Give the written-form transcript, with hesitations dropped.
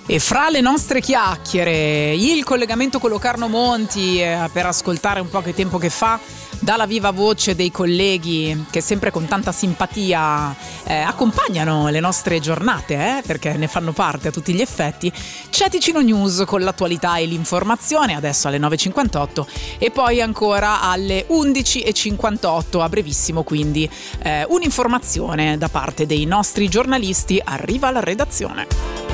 E fra le nostre chiacchiere, il collegamento con Locarno Monti per ascoltare un po' che tempo che fa dalla viva voce dei colleghi che sempre con tanta simpatia accompagnano le nostre giornate, perché ne fanno parte a tutti gli effetti. C'è Ticino News con l'attualità e l'informazione, adesso alle 9.58 e poi ancora alle 11.58, a brevissimo quindi un'informazione da parte dei nostri giornalisti arriva alla redazione.